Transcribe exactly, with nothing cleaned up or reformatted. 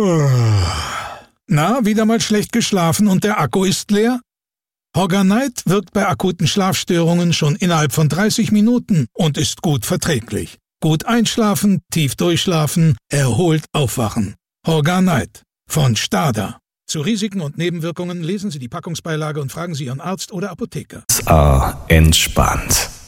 Na, wieder mal schlecht geschlafen und der Akku ist leer? Horganite wirkt bei akuten Schlafstörungen schon innerhalb von dreißig Minuten und ist gut verträglich. Gut einschlafen, tief durchschlafen, erholt aufwachen. Horganite von Stada. Zu Risiken und Nebenwirkungen lesen Sie die Packungsbeilage und fragen Sie Ihren Arzt oder Apotheker. Ah, entspannt.